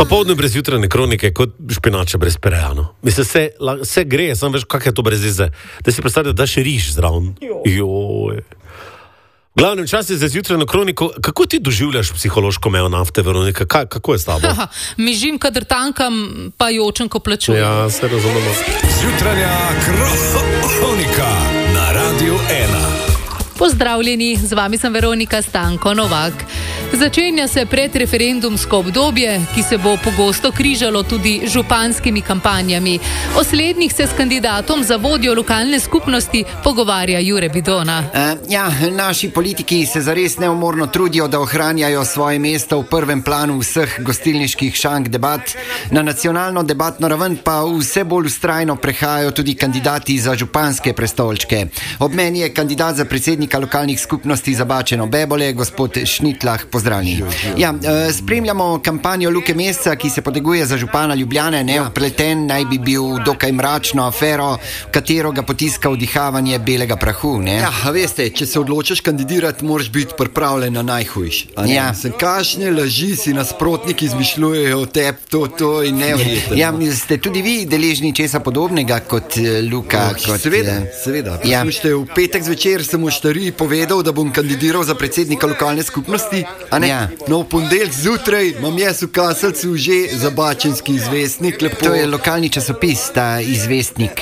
Popoldne brez jutranje kronike, kot špinača brez pereja. Mislim, vse gre, samo veš, kak je to brez veze. Da si predstavlja, da še riž zraven. Joj. V glavnem čas je za zjutrajno kroniko. Kako ti doživljaš psihološko mejo nafte, Veronika? Kako je s tabo? Mižim, kadar tankam, pa jočem, ko plačujem. Ja, se razumemo. Zjutranja kronika na Radiu 1. Pozdravljeni, z vami sem Veronika Stanko Novak. Začenja se predreferendumsko obdobje, ki se bo pogosto križalo tudi z županskimi kampanjami. O slednjih se s kandidatom za vodjo lokalne skupnosti pogovarja Jure Bidona. Naši politiki se zares neumorno trudijo, da ohranjajo svoje mesto v prvem planu vseh gostilniških šank debat. Na nacionalno debatno raven pa vse bolj vztrajno prehajajo tudi kandidati za županske prestolčke. Ob meni je kandidat za predsednika lokalnih skupnosti Zabačeno Bebole, gospod Šnitlah. Pozdravljeni. Spremljamo kampanjo Luke Mesca, ki se poteguje za župana Ljubljane. Neopleten naj bi bil dokaj mračno afero, v katero ga potiska vdihavanje belega prahu. Veste, če se odločiš kandidirati, moraš biti pripravljen na najhujš. Kakšne laži si nasprotniki izmišljujejo o tebi, to je neverjetno. Ste tudi vi deležni česa podobnega kot Luka? Seveda. Poslušajte, v petek zvečer sem v Štariji povedal, da bom kandidiral za predsednika lokalne skupnosti. V ponedeljek zjutraj imam jaz v Kaselcu že Zabačenski izvestnik. Lepo. To je lokalni časopis, ta izvestnik.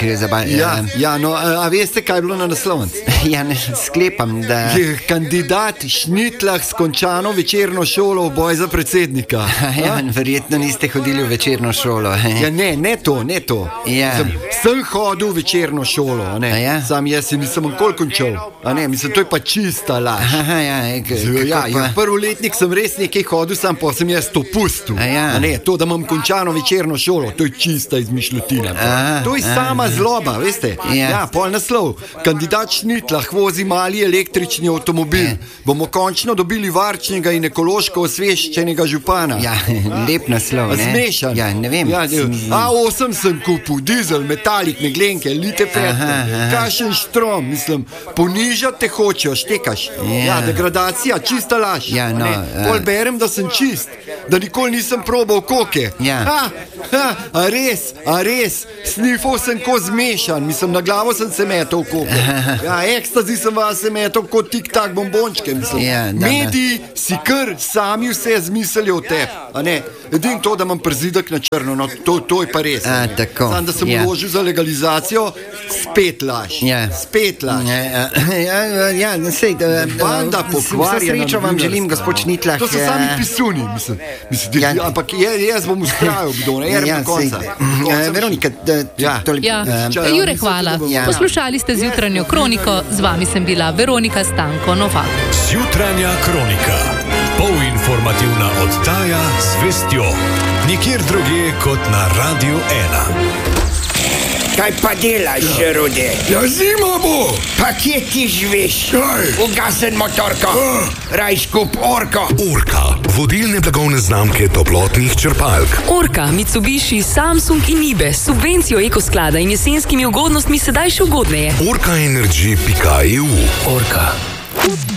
A veste, kaj je bilo na naslovnici? Ne sklepam, da... Kandidat Šnitlah s končano večerno šolo v boj za predsednika. Verjetno niste hodili v večerno šolo. Ne to. Sem hodil v večerno šolo. Sam jaz si nisem nikoli končal. To je pa čista laž. Prvoletnik sem res nekaj hodil, sam pa sem jaz to pustil. To, da imam končano večerno šolo, to je čista izmišljotina. To je sama zloba, veste. Pol naslov. Kandidat Šnitlah vozi mali električni avtomobil. Bomo končno dobili varčnega in ekološko osveščenega župana. Lep naslov, ne? Zmešan. Ne vem. A8 sem kupil, dizel, metalik, meglenke, lite fete. Kašen štrom, ponižati te hočejo, štekaš. Degradacija, čista laž. Pol berem, da sem čist, da nikoli nisem probal koke. A res, snifal sem ko zmešan, na glavo sem se metal koke. Ekstazi sem vas se metal kot tik-tak bombončke. Mediji si kar sami vse zmislijo o tebi. Edin to, da imam przidek na črno, to je pa res. Sam, da sem vložil za legalizacijo, spet laž. Banda pokvarjena. Vse srečo vam želim, gospod Šnitlah. To so sami pisuni, ampak jaz bom ustrajal, do konca. Veronika, Jure, hvala. Poslušali ste zjutranjo kroniko, z vami sem bila Veronika Stanko Novak. Zjutranja kronika, polinformativna oddaja z vestjo, nikjer drugje kot na Radiu 1. Kaj pa delaš, Rode? Zima bo! Pa kje ti živiš? Ugasen motorko. Rajš kup Orko. Orka, vodilne blagovne znamke toplotnih črpalk. Orka, Mitsubishi, Samsung in Nibe s subvencijo ekosklada in jesenskimi ugodnostmi sedaj še ugodneje. Orkaenergy.eu. Orka.